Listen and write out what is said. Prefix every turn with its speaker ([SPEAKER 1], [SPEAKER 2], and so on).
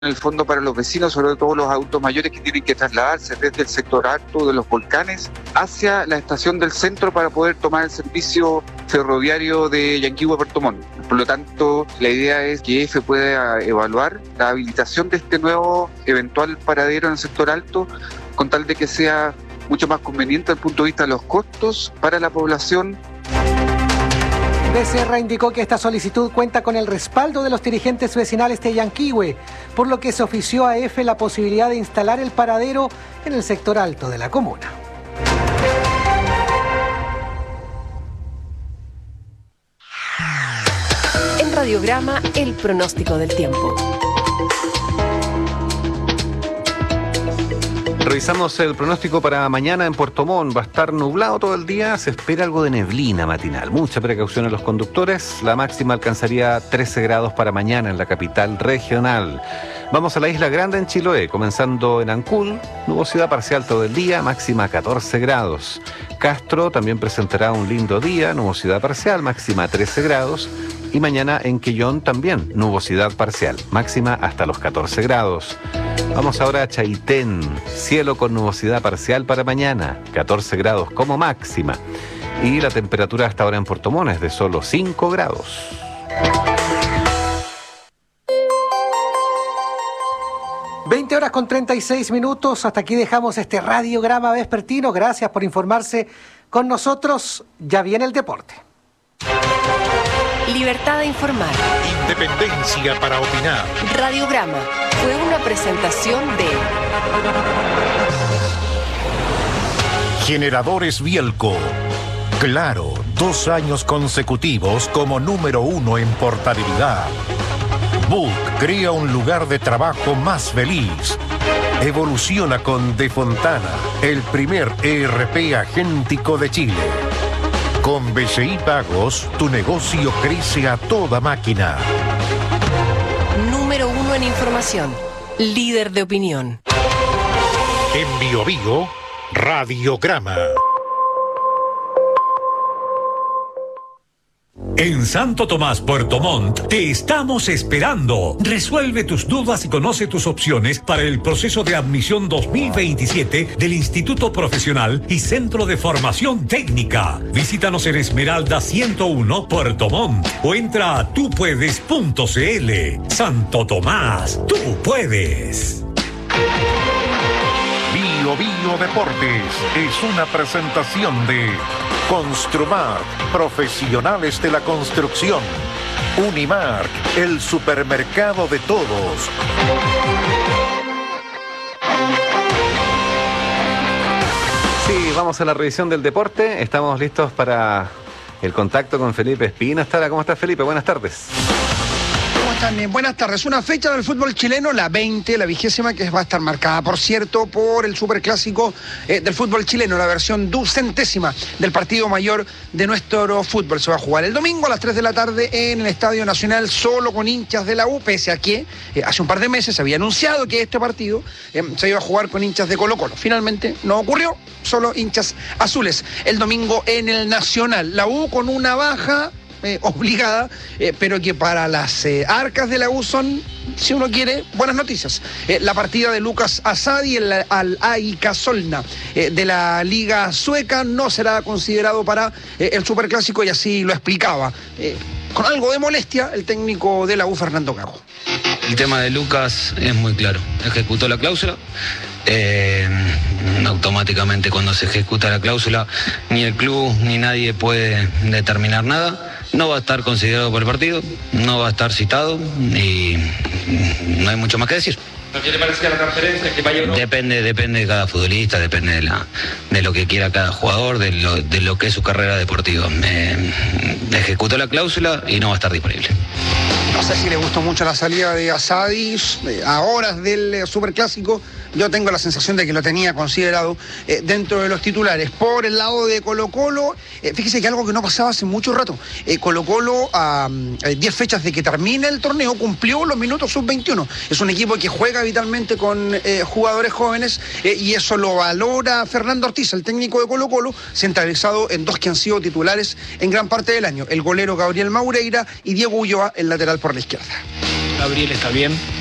[SPEAKER 1] en el fondo para los vecinos, sobre todo los adultos mayores que tienen que trasladarse desde el sector alto de los volcanes hacia la estación del centro para poder tomar el servicio ferroviario de Yanquihue a Puerto Montt. Por lo tanto, la idea es que EFE pueda evaluar la habilitación de este nuevo eventual paradero en el sector alto, con tal de que sea mucho más conveniente desde el punto de vista de los costos para la población.
[SPEAKER 2] Becerra indicó que esta solicitud cuenta con el respaldo de los dirigentes vecinales de Yanquihue, por lo que se ofició a EFE la posibilidad de instalar el paradero en el sector alto de la comuna.
[SPEAKER 3] En Radiograma, el pronóstico del tiempo.
[SPEAKER 4] Revisamos el pronóstico para mañana en Puerto Montt. Va a estar nublado todo el día, se espera algo de neblina matinal. Mucha precaución a los conductores. La máxima alcanzaría 13 grados para mañana en la capital regional. Vamos a la Isla Grande en Chiloé, comenzando en Ancud, nubosidad parcial todo el día, máxima 14 grados. Castro también presentará un lindo día, nubosidad parcial, máxima 13 grados. Y mañana en Quellón también, nubosidad parcial, máxima hasta los 14 grados. Vamos ahora a Chaitén, cielo con nubosidad parcial para mañana, 14 grados como máxima. Y la temperatura hasta ahora en Puerto Montt es de solo 5 grados.
[SPEAKER 2] (20:36). Hasta aquí dejamos este radiograma vespertino. Gracias por informarse con nosotros. Ya viene el deporte.
[SPEAKER 3] Libertad de informar.
[SPEAKER 5] Independencia para opinar.
[SPEAKER 3] Radiograma fue una presentación de
[SPEAKER 5] Generadores Bielco. Claro, 2 años consecutivos como número 1 en portabilidad. Book crea un lugar de trabajo más feliz. Evoluciona con De Fontana, el primer ERP agéntico de Chile. Con BCI Pagos, tu negocio crece a toda máquina.
[SPEAKER 3] Número 1 en información. Líder de opinión.
[SPEAKER 5] En Bio Bio, Radiograma.
[SPEAKER 6] En Santo Tomás, Puerto Montt, te estamos esperando. Resuelve tus dudas y conoce tus opciones para el proceso de admisión 2027 del Instituto Profesional y Centro de Formación Técnica. Visítanos en Esmeralda 101, Puerto Montt, o entra a tupuedes.cl. Santo Tomás, tú puedes.
[SPEAKER 5] Bio Bio Deportes es una presentación de Construmark, profesionales de la construcción. Unimark, el supermercado de todos.
[SPEAKER 4] Sí, vamos a la revisión del deporte. Estamos listos para el contacto con Felipe Espina. ¿Cómo estás, Felipe? Buenas tardes.
[SPEAKER 7] Buenas tardes. Una fecha del fútbol chileno, la 20, la 20ª, que va a estar marcada, por cierto, por el superclásico del fútbol chileno, la versión 200ª del partido mayor de nuestro fútbol. Se va a jugar el domingo a las 3 de la tarde en el Estadio Nacional, solo con hinchas de la U, pese a que hace un par de meses se había anunciado que este partido se iba a jugar con hinchas de Colo-Colo. Finalmente no ocurrió, solo hinchas azules. El domingo en el Nacional, la U con una baja obligada, pero que para las arcas de la U son, si uno quiere, buenas noticias. La partida de Lucas Asadi al AIK Solna de la Liga Sueca no será considerado para el Superclásico, y así lo explicaba con algo de molestia el técnico de la U, Fernando Gago.
[SPEAKER 8] El tema de Lucas es muy claro, ejecutó la cláusula. Automáticamente, cuando se ejecuta la cláusula, ni el club ni nadie puede determinar nada. No va a estar considerado por el partido, no va a estar citado y no hay mucho más que decir.
[SPEAKER 9] ¿Qué le parecía la transferencia? ¿Que vaya o no?
[SPEAKER 8] Depende de cada futbolista, depende de lo que quiera cada jugador, de lo que es su carrera deportiva. Ejecutó la cláusula y no va a estar disponible.
[SPEAKER 7] No sé si le gustó mucho la salida de Asadi a horas del Superclásico. Yo tengo la sensación de que lo tenía considerado dentro de los titulares. Por el lado de Colo-Colo, fíjese que algo que no pasaba hace mucho rato. Colo-Colo, a 10 fechas de que termine el torneo, cumplió los minutos sub-21. Es un equipo que juega habitualmente con jugadores jóvenes, y eso lo valora Fernando Ortiz, el técnico de Colo-Colo, centralizado en 2 que han sido titulares en gran parte del año: el golero Gabriel Maureira y Diego Ulloa, el lateral por la izquierda.
[SPEAKER 9] Gabriel está bien,